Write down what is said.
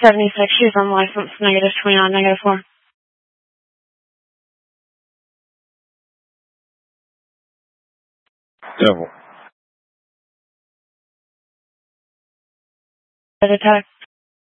76, she is unlicensed, -29, -4. Devil. Attack.